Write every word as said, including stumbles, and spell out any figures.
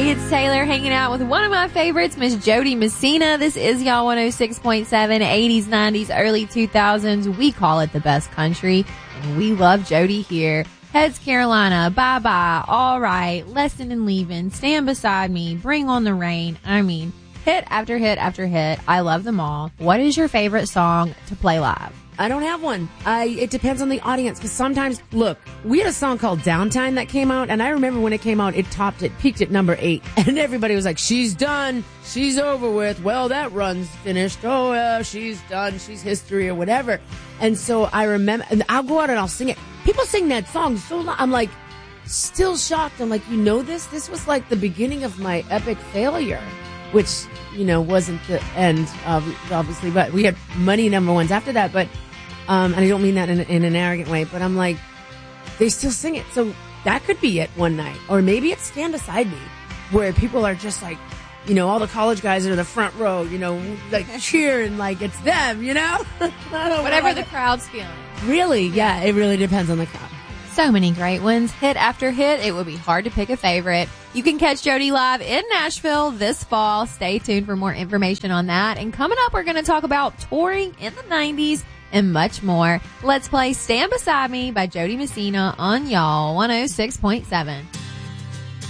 Hey, it's Taylor hanging out with one of my favorites, Miss Jody Messina. This is y'all one oh six point seven, eighties, nineties, early two thousands. We call it the best country, and we love Jody here. Heads Carolina, Bye Bye, All Right, Lesson in Leaving, Stand Beside Me, Bring on the Rain. I mean, hit after hit after hit. I love them all. What is your favorite song to play live? I don't have one. I, it depends on the audience, because sometimes, look, we had a song called Downtime that came out, and I remember when it came out, it topped it, peaked at number eight, and everybody was like, she's done, she's over with, well, that run's finished, oh, uh, she's done, she's history, or whatever. And so I remember, and I'll go out and I'll sing it. People sing that song so loud, I'm like, still shocked. I'm like, you know this? This was like the beginning of my epic failure, which, you know, wasn't the end, uh, obviously, but we had many number ones after that, but Um, and I don't mean that in, in an arrogant way, but I'm like, they still sing it. So that could be it one night. Or maybe it's Stand Beside Me, where people are just like, you know, all the college guys are in the front row, you know, like cheering like it's them, you know? Whatever the crowd's feeling. Really? Yeah, it really depends on the crowd. So many great ones. Hit after hit. It would be hard to pick a favorite. You can catch Jody live in Nashville this fall. Stay tuned for more information on that. And coming up, we're going to talk about touring in the nineties and much more. Let's play Stand Beside Me by Jody Messina on y'all one oh six point seven.